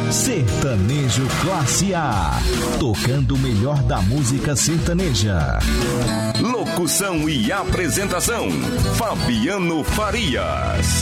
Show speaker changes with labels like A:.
A: Sertanejo Classe A, tocando o melhor da música sertaneja.
B: Locução e apresentação, Fabiano Farias.